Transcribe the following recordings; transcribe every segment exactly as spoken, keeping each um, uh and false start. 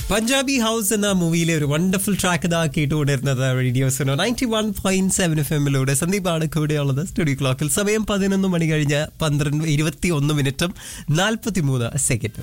Punjabi house എന്ന മൂവിയിലെ ഒരു വണ്ടർഫുൾ ട്രാക്ക് ഇതാ കേട്ടുകൊണ്ടിരുന്നത് റേഡിയോസിനോ ninety one point seven F എമ്മിലൂടെ. സന്ദീപാണ് കൂടെയുള്ളത്. സ്റ്റുഡിയോ ക്ലോക്കിൽ സമയം പതിനൊന്ന് മണി കഴിഞ്ഞ് പന്ത്രണ്ട് ഇരുപത്തി ഒന്ന് മിനിറ്റും നാൽപ്പത്തി മൂന്ന് സെക്കൻഡും.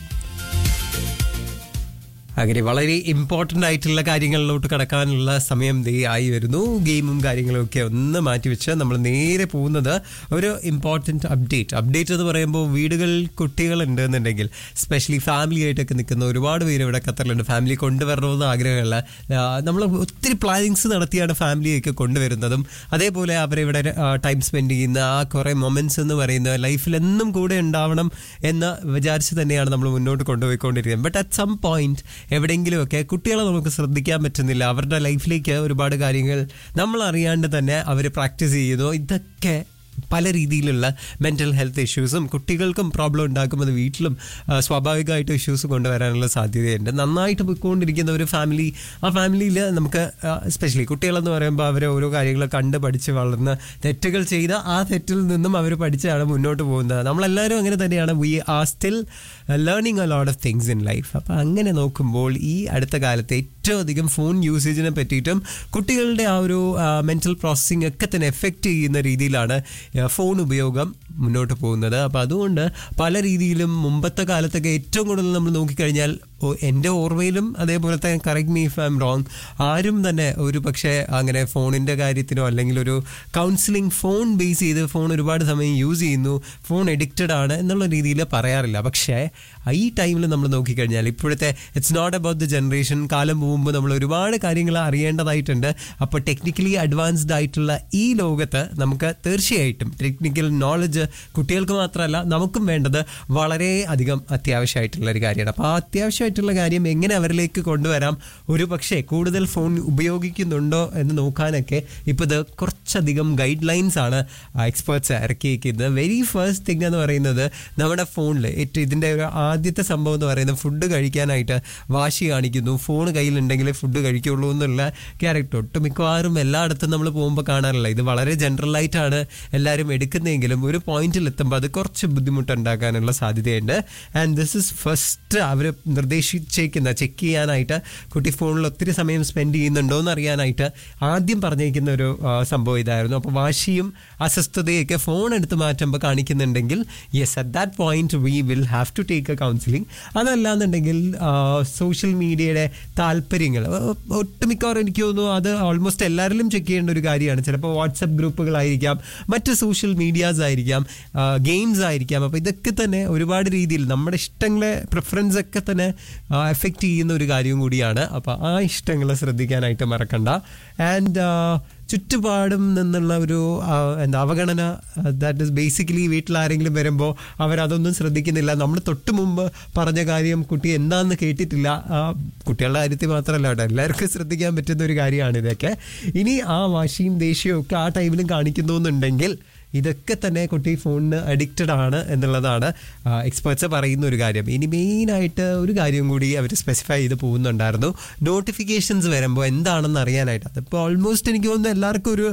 അങ്ങനെ വളരെ ഇമ്പോർട്ടൻ്റ് ആയിട്ടുള്ള കാര്യങ്ങളിലോട്ട് കടക്കാനുള്ള സമയം ദേ ആയി വരുന്നു. ഗെയിമും കാര്യങ്ങളും ഒക്കെ ഒന്ന് മാറ്റിവെച്ച് നമ്മൾ നേരെ പോകുന്നത് ഒരു ഇമ്പോർട്ടൻറ്റ് അപ്ഡേറ്റ് അപ്ഡേറ്റ് എന്ന് പറയുമ്പോൾ വീടുകളിൽ കുട്ടികളുണ്ട് എന്നുണ്ടെങ്കിൽ, സ്പെഷ്യലി ഫാമിലി ആയിട്ടൊക്കെ നിൽക്കുന്ന ഒരുപാട് പേര് ഇവിടെ ഖത്തറിലുണ്ട്. ഫാമിലി കൊണ്ടുവരണമെന്ന് ആഗ്രഹമുള്ള നമ്മൾ ഒത്തിരി പ്ലാനിങ്സ് നടത്തിയാണ് ഫാമിലിയൊക്കെ കൊണ്ടുവരുന്നതും. അതേപോലെ അവരിവിടെ ടൈം സ്പെൻഡ് ചെയ്യുന്ന ആ കുറേ മൊമെൻറ്റ്സ് എന്ന് പറയുന്നത് ലൈഫിൽ എന്നും കൂടെ ഉണ്ടാവണം എന്ന് വിചാരിച്ച് തന്നെയാണ് നമ്മൾ മുന്നോട്ട് കൊണ്ടുപോയിക്കൊണ്ടിരിക്കുന്നത്. ബട്ട് അറ്റ് സം പോയിന്റ് എവിടെയെങ്കിലുമൊക്കെ കുട്ടികളെ നമുക്ക് ശ്രദ്ധിക്കാൻ പറ്റുന്നില്ല. അവരുടെ ലൈഫിലേക്ക് ഒരുപാട് കാര്യങ്ങൾ നമ്മൾ അറിയാണ്ട് തന്നെ അവർ പ്രാക്ടീസ് ചെയ്യുന്നു. ഇതൊക്കെ പല രീതിയിലുള്ള മെൻ്റൽ ഹെൽത്ത് ഇഷ്യൂസും കുട്ടികൾക്കും പ്രോബ്ലം ഉണ്ടാക്കുന്നത് വീട്ടിലും സ്വാഭാവികമായിട്ടും ഇഷ്യൂസ് കൊണ്ടുവരാനുള്ള സാധ്യതയുണ്ട്. നന്നായിട്ട് പോയിക്കൊണ്ടിരിക്കുന്ന ഒരു ഫാമിലി, ആ ഫാമിലിയിൽ നമുക്ക് എസ്പെഷ്യലി കുട്ടികളെന്ന് പറയുമ്പോൾ അവർ ഓരോ കാര്യങ്ങൾ കണ്ട് പഠിച്ച് വളർന്ന് തെറ്റുകൾ ചെയ്ത് ആ തെറ്റിൽ നിന്നും അവർ പഠിച്ചാണ് മുന്നോട്ട് പോകുന്നത്. നമ്മളെല്ലാവരും അങ്ങനെ തന്നെയാണ്. V are still learning a lot of things in life. അപ്പോൾ അങ്ങനെ നോക്കുമ്പോൾ ഈ അടുത്ത കാലത്ത് ഏറ്റവും അധികം ഫോൺ യൂസേജിനെ പറ്റിയിട്ടും കുട്ടികളുടെ ആ ഒരു മെൻ്റൽ പ്രോസസ്സിംഗ് ഒക്കെ തന്നെ എഫക്റ്റ് ചെയ്യുന്ന രീതിയിലാണ് ഫോൺ ഉപയോഗം മുന്നോട്ട് പോകുന്നത്. അപ്പോൾ അതുകൊണ്ട് പല രീതിയിലും മുമ്പത്തെ കാലത്തൊക്കെ ഏറ്റവും കൂടുതൽ നമ്മൾ നോക്കിക്കഴിഞ്ഞാൽ എൻ്റെ ഓർമ്മയിലും അതേപോലെ തന്നെ correct me if I M wrong, ആരും തന്നെ ഒരു പക്ഷേ അങ്ങനെ ഫോണിൻ്റെ കാര്യത്തിനോ അല്ലെങ്കിൽ ഒരു കൗൺസിലിംഗ് ഫോൺ ബേസ് ചെയ്ത് ഫോൺ ഒരുപാട് സമയം യൂസ് ചെയ്യുന്നു, ഫോൺ എഡിക്റ്റഡ് ആണ് എന്നുള്ള രീതിയിൽ പറയാറില്ല. പക്ഷേ ഈ ടൈമിൽ നമ്മൾ നോക്കിക്കഴിഞ്ഞാൽ ഇപ്പോഴത്തെ it's not about the generation. കാലം പോകുമ്പോൾ നമ്മൾ ഒരുപാട് കാര്യങ്ങൾ അറിയേണ്ടതായിട്ടുണ്ട്. അപ്പോൾ ടെക്നിക്കലി അഡ്വാൻസ്ഡ് ആയിട്ടുള്ള ഈ ലോകത്ത് നമുക്ക് തീർച്ചയായിട്ടും ടെക്നിക്കൽ നോളജ് കുട്ടികൾക്ക് മാത്രമല്ല നമുക്കും വേണ്ടത് വളരെ അധികം അത്യാവശ്യമായിട്ടുള്ള ഒരു കാര്യമാണ്. അപ്പോൾ ആ അത്യാവശ്യമായിട്ടുള്ള കാര്യം എങ്ങനെ അവരിലേക്ക് കൊണ്ടുവരാം, ഒരു പക്ഷേ കൂടുതൽ ഫോൺ ഉപയോഗിക്കുന്നുണ്ടോ എന്ന് നോക്കാനൊക്കെ ഇപ്പോൾ ഇത് കുറച്ചധികം ഗൈഡ് ലൈൻസ് ആണ് എക്സ്പേർട്സ് ഇറക്കിയിരിക്കുന്നത്. വെരി ഫസ്റ്റ് തിങ് എന്ന് പറയുന്നത് നമ്മുടെ ഫോണിൽ ഏറ്റവും ഇതിൻ്റെ ഒരു ആദ്യത്തെ സംഭവം എന്ന് പറയുന്നത് ഫുഡ് കഴിക്കാനായിട്ട് വാശി കാണിക്കുന്നു. ഫോൺ കയ്യിലുണ്ടെങ്കിലേ ഫുഡ് കഴിക്കുള്ളൂ എന്നുള്ള ക്യാരക്ടർ ഒട്ടുമിക്കവാറും എല്ലായിടത്തും നമ്മൾ പോകുമ്പോൾ കാണാറില്ല. ഇത് വളരെ ജനറലായിട്ടാണ് എല്ലാവരും എടുക്കുന്നതെങ്കിലും ഒരു പോയിന്റിൽ എത്തുമ്പോൾ അത് കുറച്ച് ബുദ്ധിമുട്ടുണ്ടാക്കാനുള്ള സാധ്യതയുണ്ട്. And this is first our നിർദ്ദേശിച്ചേക്കുന്ന check ചെയ്യാനായിട്ട് കുട്ടി ഫോണിൽ ഒത്തിരി സമയം സ്പെൻഡ് ചെയ്യുന്നുണ്ടോ എന്ന് അറിയാനായിട്ട് ആദ്യം പറഞ്ഞേക്കുന്ന ഒരു സംഭവം ഇതായിരുന്നു. അപ്പോൾ വാശിയും അസ്വസ്ഥതയൊക്കെ ഫോൺ എടുത്ത് മാറ്റുമ്പോൾ കാണിക്കുന്നുണ്ടെങ്കിൽ yes at that point we will have to take A counselling. അതല്ലാന്നുണ്ടെങ്കിൽ സോഷ്യൽ മീഡിയയുടെ താല്പര്യങ്ങൾ ഒട്ടുമിക്കവാറും എനിക്ക് തോന്നുന്നു അത് ഓൾമോസ്റ്റ് എല്ലാവരിലും ചെക്ക് ചെയ്യേണ്ട ഒരു കാര്യമാണ്. ചിലപ്പോൾ വാട്സപ്പ് ഗ്രൂപ്പുകളായിരിക്കാം, മറ്റ് സോഷ്യൽ മീഡിയാസ് ആയിരിക്കാം, ഗെയിംസ് ആയിരിക്കാം. അപ്പോൾ ഇതൊക്കെ തന്നെ ഒരുപാട് രീതിയിൽ നമ്മുടെ ഇഷ്ടങ്ങളെ പ്രിഫറൻസ് ഒക്കെ തന്നെ എഫക്റ്റ് ചെയ്യുന്ന ഒരു കാര്യം കൂടിയാണ്. അപ്പോൾ ആ ഇഷ്ടങ്ങളെ ശ്രദ്ധിക്കാനായിട്ട് മറക്കണ്ട. ആൻഡ് ചുറ്റുപാടും നിന്നുള്ള ഒരു എന്താ അവഗണന, ദാറ്റ് ഇസ് ബേസിക്കലി വീട്ടിലാരെങ്കിലും വരുമ്പോൾ അവരതൊന്നും ശ്രദ്ധിക്കുന്നില്ല. നമ്മൾ തൊട്ട് മുമ്പ് പറഞ്ഞ കാര്യം കുട്ടി എന്താണെന്ന് കേട്ടിട്ടില്ല. കുട്ടികളുടെ കാര്യത്തിൽ മാത്രമല്ല കേട്ടോ, എല്ലാവർക്കും ശ്രദ്ധിക്കാൻ പറ്റുന്ന ഒരു കാര്യമാണ് ഇതൊക്കെ. ഇനി ആ വാശിയും ദേഷ്യവും ഒക്കെ ആ ടൈമിലും കാണിക്കുന്നു എന്നുണ്ടെങ്കിൽ ഇതൊക്കെ തന്നെ കുട്ടി ഫോണിന് അഡിക്റ്റഡ് ആണ് എന്നുള്ളതാണ് എക്സ്പേർട്സ് പറയുന്ന ഒരു കാര്യം. ഇനി മെയിനായിട്ട് ഒരു കാര്യം കൂടി അവർ സ്പെസിഫൈ ചെയ്ത് പോകുന്നുണ്ടായിരുന്നു. നോട്ടിഫിക്കേഷൻസ് വരുമ്പോൾ എന്താണെന്ന് അറിയാനായിട്ട്. അതിപ്പോൾ ഓൾമോസ്റ്റ് എനിക്ക് തോന്നുന്നു എല്ലാവർക്കും ഒരു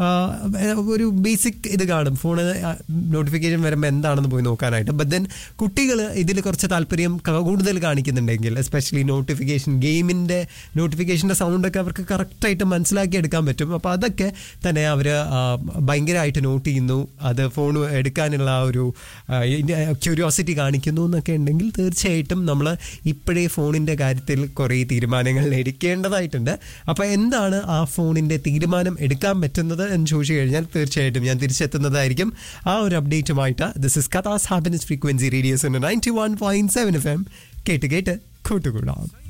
ഒരു ബേസിക് ഇത് കാണും, ഫോണ് നോട്ടിഫിക്കേഷൻ വരുമ്പോൾ എന്താണെന്ന് പോയി നോക്കാനായിട്ട്. ബട്ട് ദെൻ കുട്ടികൾ ഇതിൽ കുറച്ച് താല്പര്യം കൂടുതൽ കാണിക്കുന്നുണ്ടെങ്കിൽ, എസ്പെഷ്യലി നോട്ടിഫിക്കേഷൻ, ഗെയിമിൻ്റെ നോട്ടിഫിക്കേഷൻ്റെ സൗണ്ടൊക്കെ അവർക്ക് കറക്റ്റായിട്ട് മനസ്സിലാക്കി എടുക്കാൻ പറ്റും. അപ്പോൾ അതൊക്കെ തന്നെ അവർ ഭയങ്കരമായിട്ട് നോട്ട് ചെയ്യുന്നു. അത് ഫോൺ എടുക്കാനുള്ള ആ ഒരു ക്യൂരിയോസിറ്റി കാണിക്കുന്നു എന്നൊക്കെ ഉണ്ടെങ്കിൽ തീർച്ചയായിട്ടും നമ്മൾ ഇപ്പോഴേ ഫോണിൻ്റെ കാര്യത്തിൽ കുറേ തീരുമാനങ്ങൾ എടുക്കേണ്ടതായിട്ടുണ്ട്. അപ്പോൾ എന്താണ് ആ ഫോണിൻ്റെ തീരുമാനം എടുക്കാൻ പറ്റുന്നത് എന്ന് ചോദിച്ചു കഴിഞ്ഞാൽ തീർച്ചയായിട്ടും ഞാൻ തിരിച്ചെത്തുന്നതായിരിക്കും ആ ഒരു അപ്ഡേറ്റുമായിട്ട്. This is കഥാസ് happiness frequency radios ninety one point seven F M. കേട്ട് കേട്ട് കൂട്ടുകൂടാം.